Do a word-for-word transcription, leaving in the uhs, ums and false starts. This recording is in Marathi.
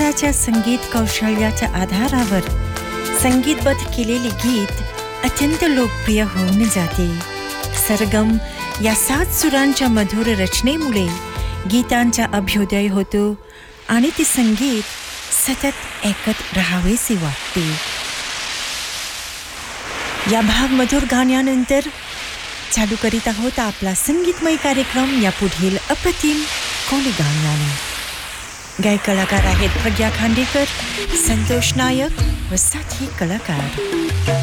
स्वतःच्या संगीत कौशल्याच्या आधारावर संगीतबद्ध केलेले गीत अत्यंत लोकप्रिय होऊन जाते. सरगम या सात सुरांच्या मधुर रचनेमुळे गीतांचा अभ्युदय होतो आणि ते संगीत सतत ऐकत राहावेसे वाटते. या भावमधुर गाण्यानंतर चालू करीत आहोत आपला संगीतमय कार्यक्रम या पुढील अप्रतिम कोली गाण्याने. गायक कलाकार आहेत प्रज्ञा खांडेकर, संतोष नायक व साथी कलाकार.